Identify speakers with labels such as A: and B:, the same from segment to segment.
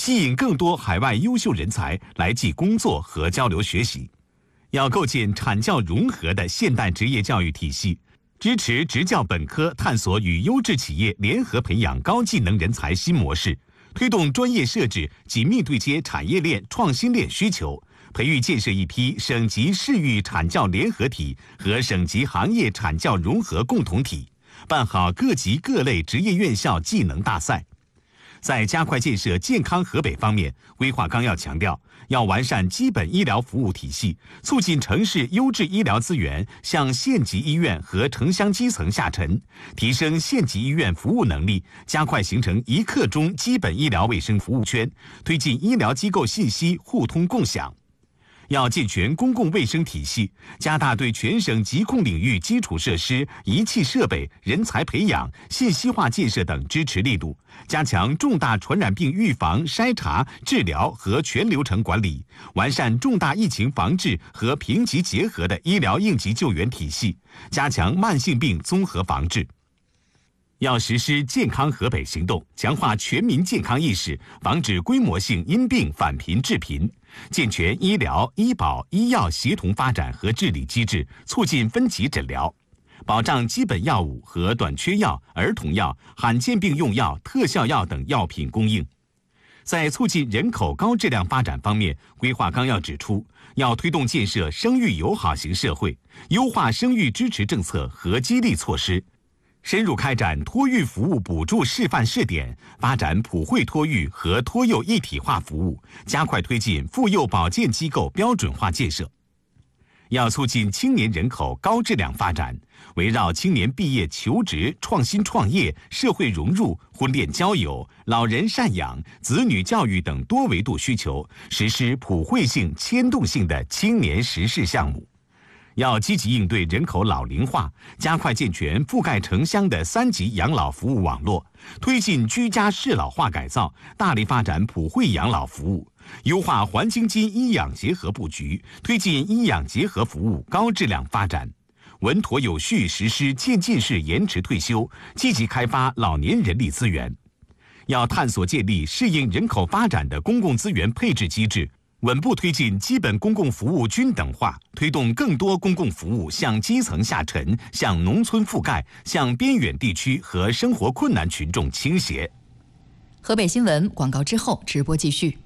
A: 吸引更多海外优秀人才来济工作和交流学习。要构建产教融合的现代职业教育体系，支持职教本科探索与优质企业联合培养高技能人才新模式，推动专业设置紧密对接产业链、创新链需求，培育建设一批省级市域产教联合体和省级行业产教融合共同体，办好各级各类职业院校技能大赛。在加快建设健康河北方面，规划纲要强调，要完善基本医疗服务体系，促进城市优质医疗资源向县级医院和城乡基层下沉，提升县级医院服务能力，加快形成一刻钟基本医疗卫生服务圈，推进医疗机构信息互通共享。要健全公共卫生体系，加大对全省疾控领域基础设施、仪器设备、人才培养、信息化建设等支持力度，加强重大传染病预防、筛查、治疗和全流程管理，完善重大疫情防治和评级结合的医疗应急救援体系，加强慢性病综合防治。要实施健康河北行动，强化全民健康意识，防止规模性因病返贫致贫，健全医疗、医保、医药协同发展和治理机制，促进分级诊疗，保障基本药物和短缺药、儿童药、罕见病用药、特效药等药品供应。在促进人口高质量发展方面，规划纲要指出，要推动建设生育友好型社会，优化生育支持政策和激励措施，深入开展托育服务补助示范试点，发展普惠托育和托幼一体化服务，加快推进妇幼保健机构标准化建设。要促进青年人口高质量发展，围绕青年毕业求职、创新创业、社会融入、婚恋交友、老人赡养、子女教育等多维度需求，实施普惠性、牵动性的青年实事项目。要积极应对人口老龄化，加快健全覆盖城乡的3级养老服务网络，推进居家适老化改造，大力发展普惠养老服务，优化环京津医养结合布局，推进医养结合服务高质量发展，稳妥有序实施渐进式延迟退休，积极开发老年人力资源。要探索建立适应人口发展的公共资源配置机制，稳步推进基本公共服务均等化，推动更多公共服务向基层下沉，向农村覆盖，向边远地区和生活困难群众倾斜。
B: 河北新闻广告之后直播继续。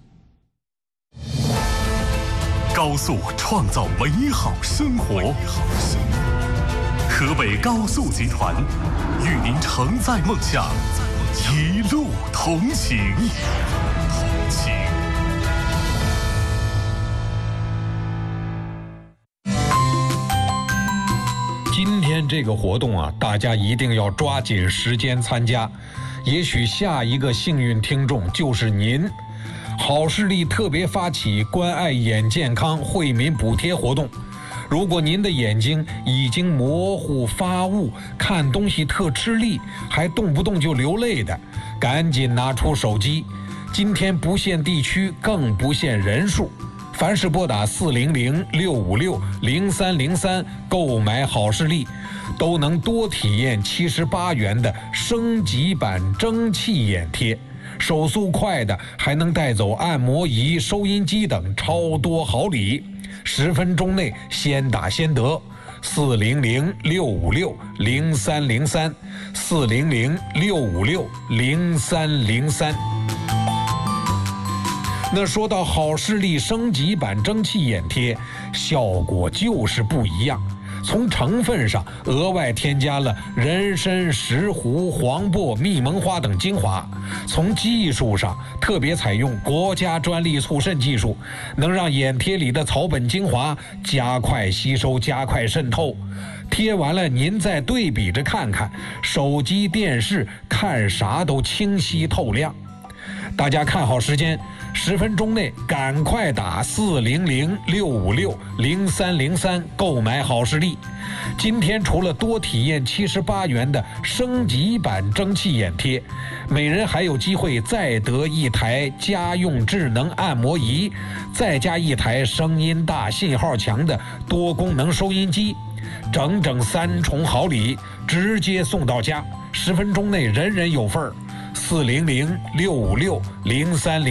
C: 高速创造美好生活，河北高速集团与您承载梦想，一路同行。
D: 今天这个活动啊，大家一定要抓紧时间参加，也许下一个幸运听众就是您。好视力特别发起关爱眼健康惠民补贴活动，如果您的眼睛已经模糊发雾，看东西特吃力，还动不动就流泪的，赶紧拿出手机。今天不限地区，更不限人数，凡是拨打400-656-0303购买好视力，都能多体验78元的升级版蒸汽眼贴，手速快的还能带走按摩仪、收音机等超多好礼，10分钟内先打先得。400-656-0303，400-656-0303。那说到好视力升级版蒸汽眼贴，效果就是不一样。从成分上额外添加了人参、石斛、黄柏、蜜蒙花等精华，从技术上特别采用国家专利促渗技术，能让眼贴里的草本精华加快吸收、加快渗透。贴完了您再对比着看看，手机、电视看啥都清晰透亮。大家看好时间，10分钟内赶快打400-656-0303购买好视力。今天除了多体验78元的升级版蒸汽眼贴，每人还有机会再得一台家用智能按摩仪，再加一台声音大、信号强的多功能收音机，整整3重好礼，直接送到家，10分钟内人人有份儿。400-656-0303